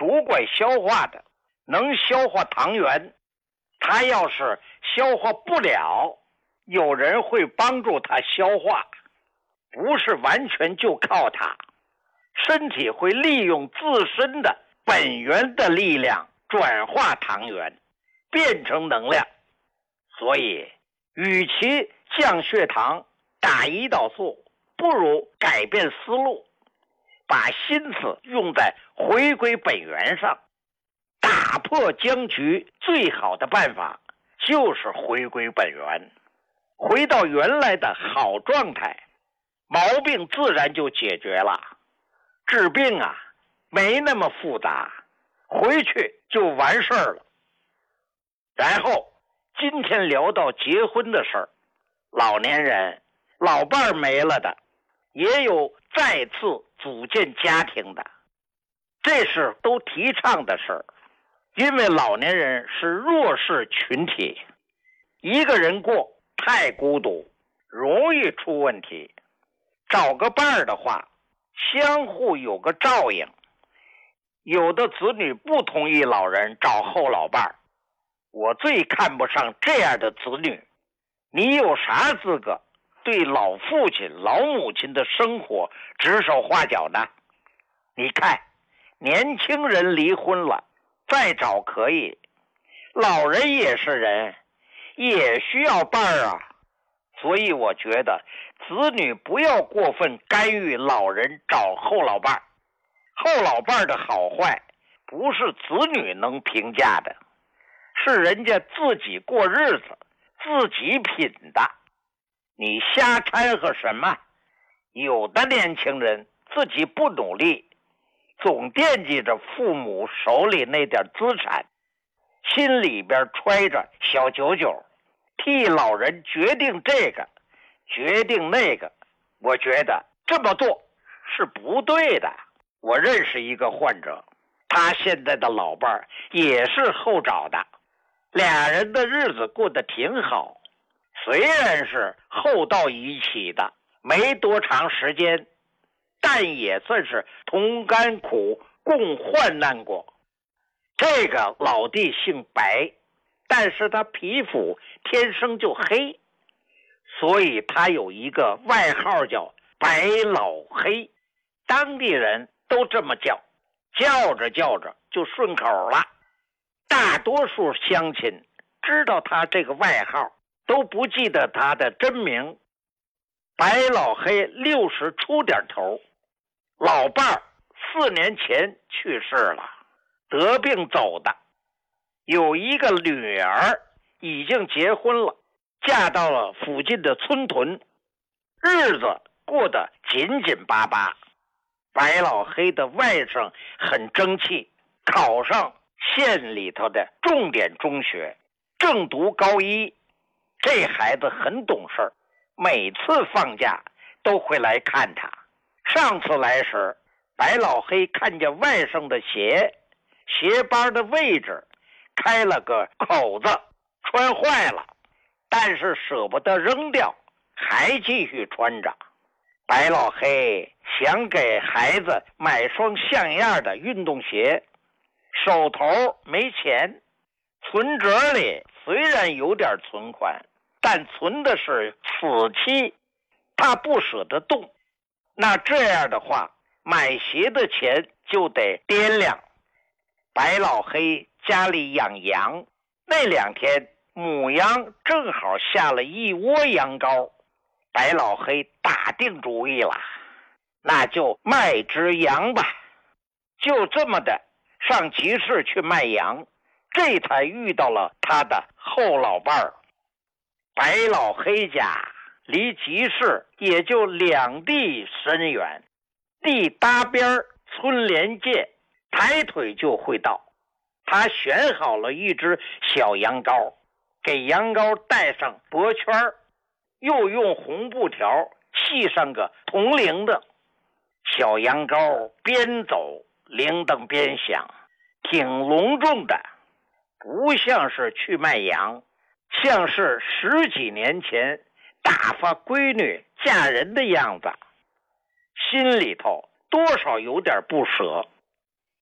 主管消化的，能消化汤圆。他要是消化不了，有人会帮助他消化，不是完全就靠他。身体会利用自身的本源的力量转化糖原，变成能量。所以与其降血糖打胰岛素，不如改变思路，把心思用在回归本源上。打破僵局最好的办法就是回归本源，回到原来的好状态，毛病自然就解决了。治病啊，没那么复杂，回去就完事儿了。然后今天聊到结婚的事儿，老年人老伴儿没了的，也有再次组建家庭的，这是都提倡的事儿。因为老年人是弱势群体，一个人过太孤独，容易出问题。找个伴儿的话，相互有个照应。有的子女不同意老人找后老伴儿，我最看不上这样的子女。你有啥资格对老父亲老母亲的生活指手画脚呢？你看年轻人离婚了再找可以，老人也是人，也需要伴儿啊。所以我觉得子女不要过分干预老人找后老伴儿，后老伴儿的好坏不是子女能评价的，是人家自己过日子自己品的。你瞎掺和什么？有的年轻人自己不努力，总惦记着父母手里那点资产，心里边揣着小九九，替老人决定这个决定那个。我觉得这么做是不对的。我认识一个患者，他现在的老伴儿也是后找的，俩人的日子过得挺好，虽然是后到一起的，没多长时间，但也算是同甘苦共患难过。这个老弟姓白，但是他皮肤天生就黑，所以他有一个外号叫白老黑，当地人都这么叫，叫着叫着就顺口了。大多数乡亲知道他这个外号，都不记得他的真名。白老黑60出点头，老伴儿4年前去世了，得病走的。有一个女儿已经结婚了，嫁到了附近的村屯，日子过得紧紧巴巴。白老黑的外甥很争气，考上县里头的重点中学，正读高1。这孩子很懂事，每次放假都会来看他。上次来时，白老黑看见外甥的鞋帮的位置开了个口子，穿坏了，但是舍不得扔掉，还继续穿着。白老黑想给孩子买双像样的运动鞋，手头没钱，存折里虽然有点存款，但存的是死期，他不舍得动。那这样的话，买鞋的钱就得掂量。白老黑家里养羊，那2天母羊正好下了一窝羊羔，白老黑打定主意了，那就卖只羊吧。就这么的上集市去卖羊，这才遇到了他的后老伴儿。白老黑家离集市也就2地深远，地搭边村连界，抬腿就会到。他选好了一只小羊羔，给羊羔戴上脖圈，又用红布条系上个铜铃铛。小羊羔边走铃铛边响，挺隆重的，不像是去卖羊，像是10几年前打发闺女嫁人的样子。心里头多少有点不舍，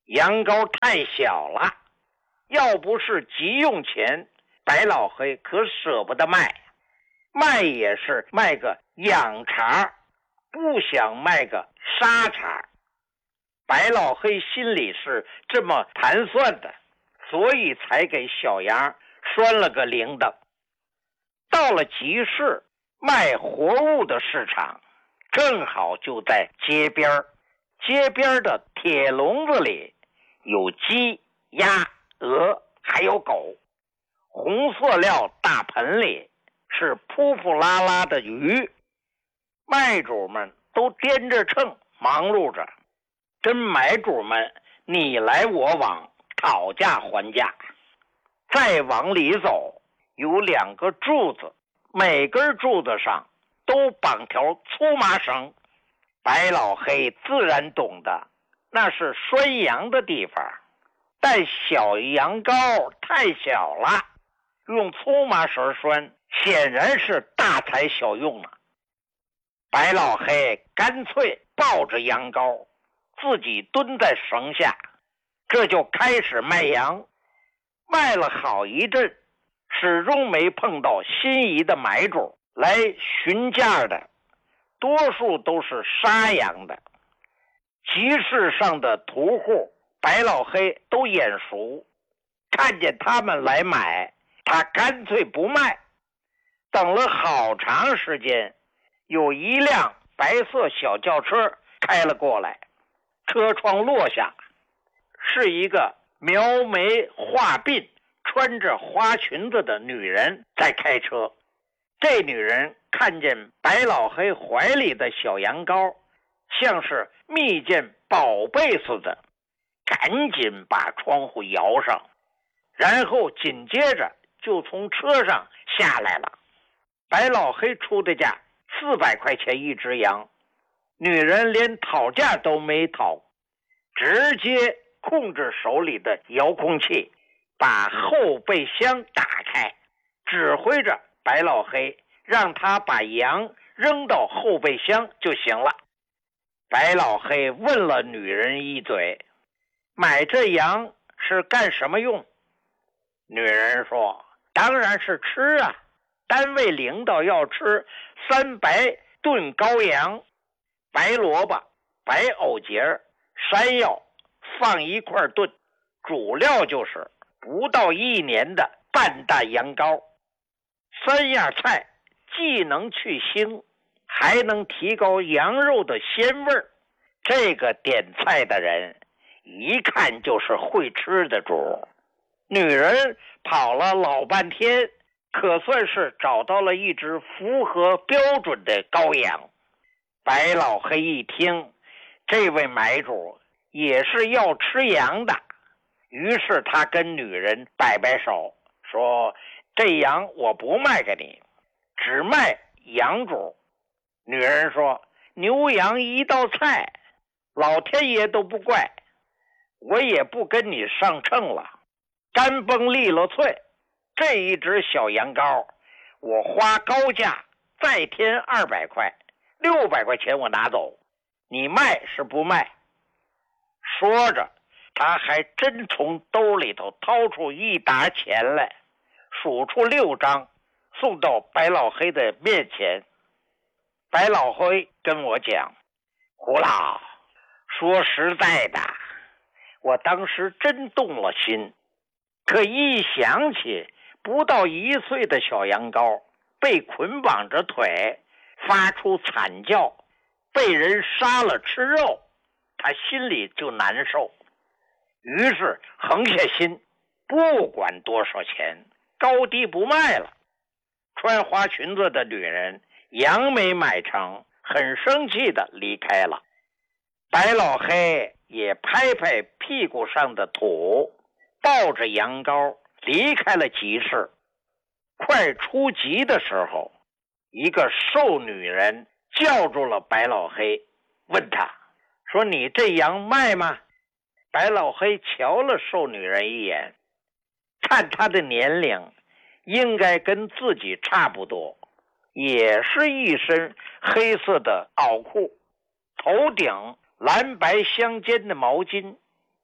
羊羔太小了，要不是急用钱，白老黑可舍不得卖，卖也是卖个养茬，不想卖个杀茬。白老黑心里是这么盘算的，所以才给小羊拴了个铃铛。到了集市，卖活物的市场正好就在街边，街边的铁笼子里有鸡、鸭、鹅还有狗，红色料大盆里是扑扑啦啦的鱼。卖主们都掂着秤忙碌着，跟买主们你来我往，讨价还价。再往里走，有2个柱子，每根柱子上都绑条粗麻绳。白老黑自然懂得那是拴羊的地方，但小羊羔太小了，用粗麻绳拴显然是大材小用了。白老黑干脆抱着羊羔，自己蹲在绳下，这就开始卖羊。卖了好一阵，始终没碰到心仪的买主来询价的，多数都是杀羊的。集市上的屠户白老黑都眼熟，看见他们来买，他干脆不卖。等了好长时间，有一辆白色小轿车开了过来，车窗落下，是一个描眉画鬓穿着花裙子的女人在开车。这女人看见白老黑怀里的小羊羔像是蜜饯宝贝似的，赶紧把窗户摇上，然后紧接着就从车上下来了。白老黑出的价400块钱一只羊，女人连讨价都没讨，直接控制手里的遥控器，把后备箱打开，指挥着白老黑让他把羊扔到后备箱就行了。白老黑问了女人一嘴，买这羊是干什么用？女人说，当然是吃啊，单位领导要吃3白炖羔羊，白萝卜、白藕节、山药放一块炖，主料就是不到1年的半大羊羔。3样菜既能去腥，还能提高羊肉的鲜味儿。这个点菜的人一看就是会吃的主。女人跑了老半天，可算是找到了一只符合标准的羔羊。白老黑一听，这位买主也是要吃羊的，于是他跟女人摆摆手，说，这羊我不卖给你，只卖羊主。女人说，牛羊一道菜，老天爷都不怪，我也不跟你上秤了，干崩利落脆，这一只小羊羔我花高价再添200块，600块钱我拿走，你卖是不卖？说着他还真从兜里头掏出一沓钱来，数出6张，送到白老黑的面前。白老黑跟我讲，胡老，说实在的，我当时真动了心，可一想起不到1岁的小羊羔被捆绑着腿发出惨叫，被人杀了吃肉，他心里就难受，于是横下心，不管多少钱，高低不卖了。穿花裙子的女人羊没买成，很生气的离开了。白老黑也拍拍屁股上的土，抱着羊羔离开了集市。快出集的时候，一个瘦女人叫住了白老黑，问他说，你这羊卖吗？白老黑瞧了瘦女人一眼，看她的年龄应该跟自己差不多，也是一身黑色的袄裤，头顶蓝白相间的毛巾，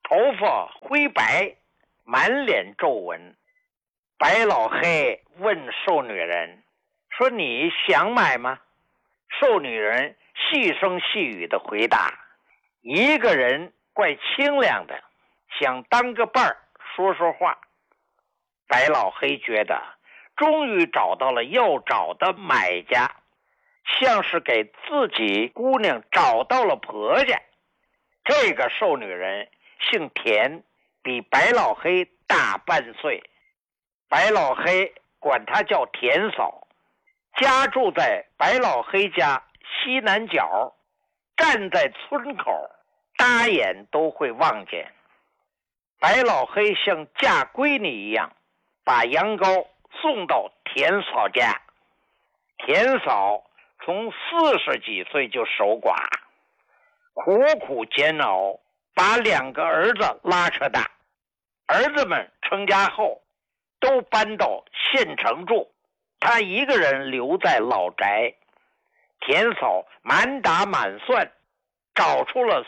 头发灰白，满脸皱纹。白老黑问瘦女人说：“你想买吗？”瘦女人细声细语地回答：“一个人怪清凉的，想当个伴儿说说话。”白老黑觉得终于找到了要找的买家，像是给自己姑娘找到了婆家。这个瘦女人姓田，比白老黑大半岁。白老黑管她叫田嫂，家住在白老黑家西南角，站在村口，大眼都会望见。白老黑像嫁闺女一样，把羊羔送到田嫂家。田嫂从40几岁就守寡，苦苦煎熬，把2个儿子拉扯大。儿子们成家后都搬到县城住，他一个人留在老宅。田嫂满打满算找出了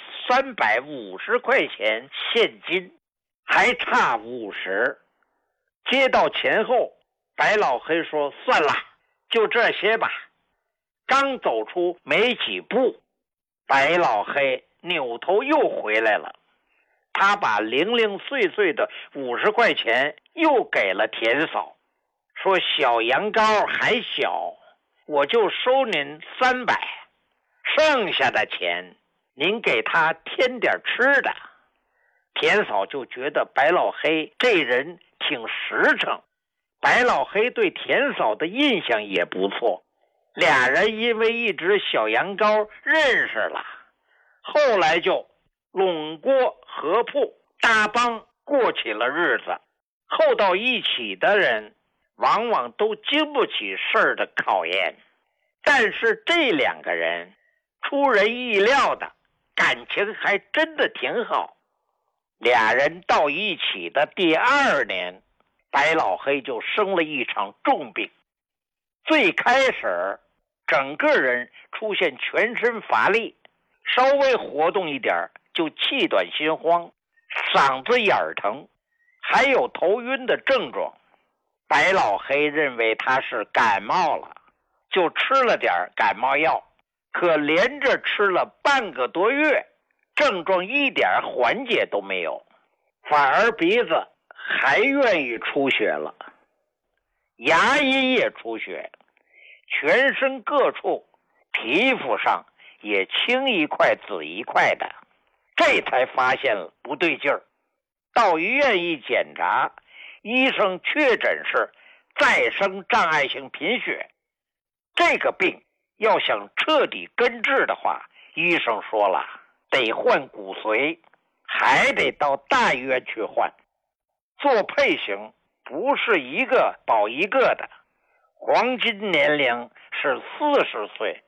350块钱现金，还差50。接到钱后，白老黑说：“算了，就这些吧。”刚走出没几步，白老黑扭头又回来了。他把零零碎碎的50块钱又给了田嫂，说：“小羊羔还小，我就收您300，剩下的钱您给他添点吃的。”田嫂就觉得白老黑这人挺实诚，白老黑对田嫂的印象也不错，俩人因为一只小羊羔认识了，后来就拢锅合铺，搭帮过起了日子。厚到一起的人往往都经不起事儿的考验，但是这2个人出人意料的感情还真的挺好。俩人到一起的第2年，白老黑就生了一场重病。最开始整个人出现全身乏力，稍微活动一点就气短心慌，嗓子眼儿疼，还有头晕的症状。白老黑认为他是感冒了，就吃了点感冒药，可连着吃了半个多月，症状一点缓解都没有，反而鼻子还愿意出血了，牙龈也出血，全身各处皮肤上也青一块紫一块的。这才发现了不对劲儿，到医院一检查，医生确诊是再生障碍性贫血。这个病要想彻底根治的话，医生说了，得换骨髓，还得到大医院去换。做配型不是一个保一个的，黄金年龄是40岁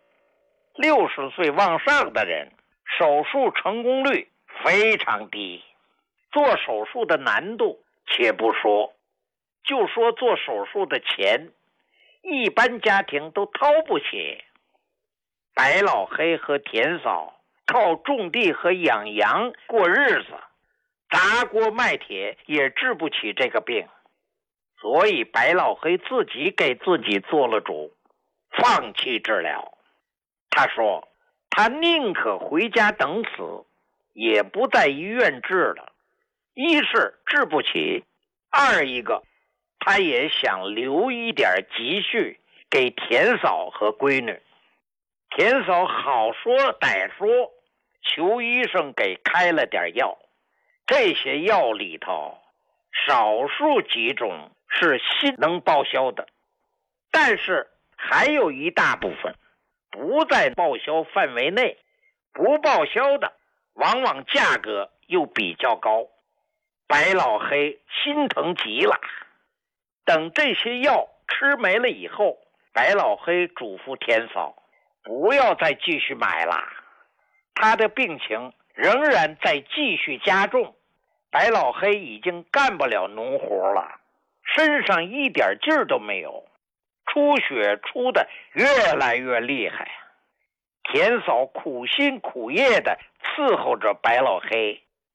，60岁往上的人手术成功率非常低。做手术的难度且不说，就说做手术的钱，一般家庭都掏不起。白老黑和田嫂靠种地和养羊过日子，砸锅卖铁也治不起这个病，所以白老黑自己给自己做了主，放弃治疗。他说他宁可回家等死，也不在医院治了。一是治不起，二一个他也想留一点积蓄给田嫂和闺女。田嫂好说歹说，求医生给开了点药。这些药里头少数几种是新能报销的，但是还有一大部分不在报销范围内，不报销的往往价格又比较高。白老黑心疼极了。等这些药吃没了以后，白老黑嘱咐田嫂不要再继续买了，他的病情仍然在继续加重。白老黑已经干不了农活了，身上一点劲儿都没有，出血出的越来越厉害。田嫂苦心苦业的伺候着白老黑，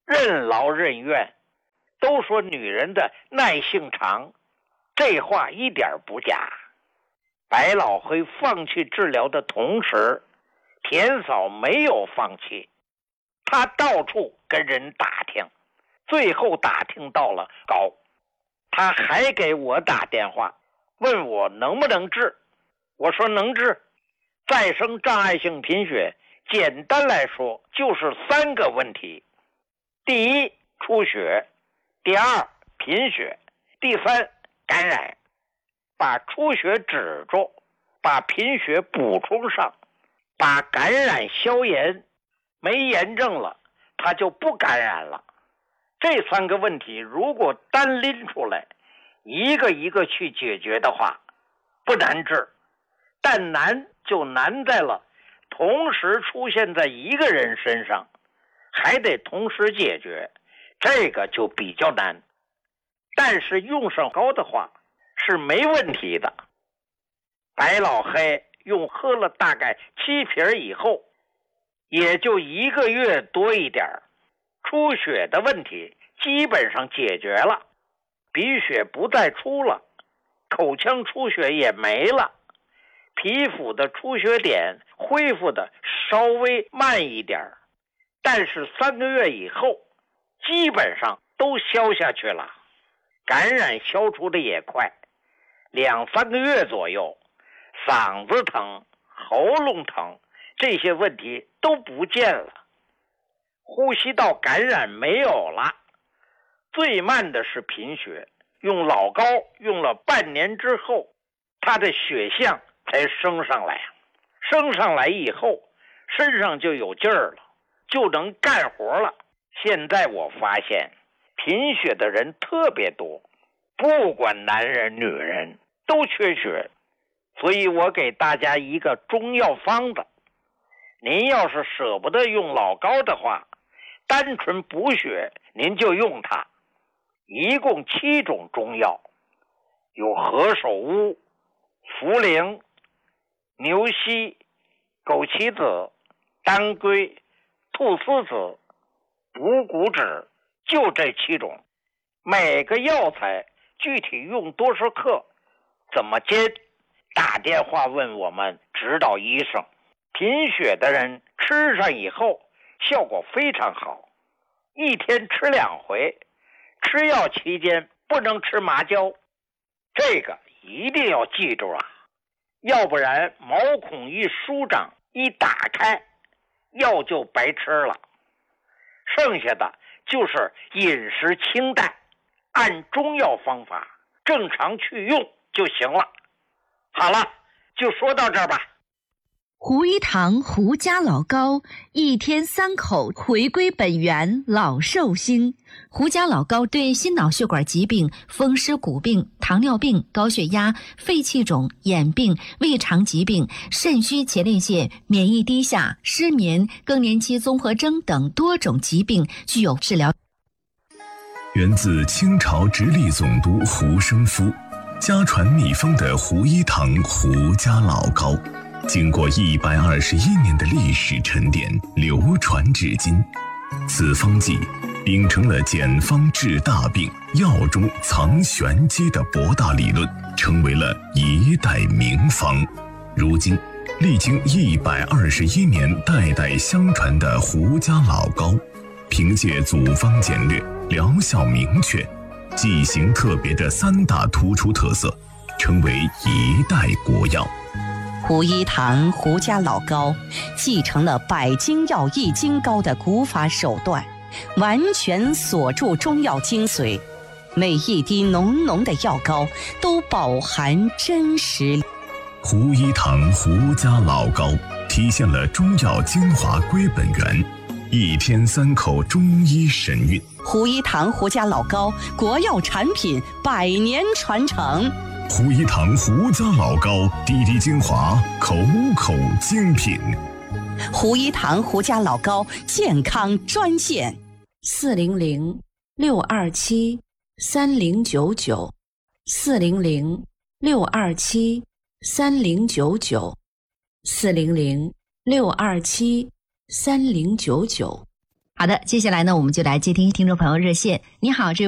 任劳任怨。都说女人的耐性长，这话一点不假。百老汇放弃治疗的同时，田嫂没有放弃，她到处跟人打听，最后打听到了高。她还给我打电话，问我能不能治。我说能治。再生障碍性贫血简单来说就是3个问题：第一，出血；第二，贫血；第三，感染。把出血止住，把贫血补充上，把感染消炎，没炎症了，它就不感染了。这3个问题如果单拎出来，一个一个去解决的话，不难治。但难就难在了同时出现在一个人身上，还得同时解决，这个就比较难。但是用上高的话是没问题的。白老黑用喝了大概7瓶以后，也就1个月多一点，出血的问题基本上解决了，鼻血不再出了，口腔出血也没了，皮肤的出血点恢复的稍微慢一点，但是3个月以后基本上都消下去了，感染消除的也快，2-3个月左右，嗓子疼、喉咙疼这些问题都不见了，呼吸道感染没有了。最慢的是贫血，用老高用了半年之后，他的血象才升上来，升上来以后身上就有劲儿了，就能干活了。现在我发现贫血的人特别多，不管男人女人都缺血，所以我给大家一个中药方子，您要是舍不得用老高的话，单纯补血您就用它。一共7种中药，有何首乌、茯苓、牛膝、枸杞子、当归、菟丝子、补骨脂，就这7种。每个药材具体用多少克，怎么煎，打电话问我们指导医生。贫血的人吃上以后效果非常好，一天吃2回，吃药期间不能吃麻椒，这个一定要记住啊，要不然毛孔一舒张一打开，药就白吃了。剩下的就是饮食清淡，按中药方法正常去用就行了。好了，就说到这儿吧。 胡一堂胡家老高，1天3口，回归本源，老寿星。胡家老高对心脑血管疾病、风湿骨病、糖尿病、高血压、肺气肿、眼病、胃肠疾病、肾虚前列腺、免疫低下、失眠、更年期综合征等多种疾病具有治疗。 源自清朝直隶总督胡生夫，家传秘方的胡一堂胡家老高，经过121年的历史沉淀，流传至今。此方剂秉承了简方治大病、药中藏玄机的博大理论，成为了一代名方。如今历经121年代代相传的胡家老高，凭借组方简略、疗效明确、剂型特别的3大突出特色，成为一代国药。 胡一堂胡家老高继承了百金药易筋膏的古法手段，完全锁住中药精髓，每一滴浓浓的药膏都饱含真实。 胡一堂胡家老高体现了中药精华归本源，1天3口中医神韵。 胡一堂胡家老高国药产品100年传承。 胡一堂胡家老高滴滴精华，口口精品。 胡一堂胡家老高健康专线 400-627-3099 400-627-3099 400-627-3099。 好的，接下来呢，我们就来接听听众朋友热线。你好，这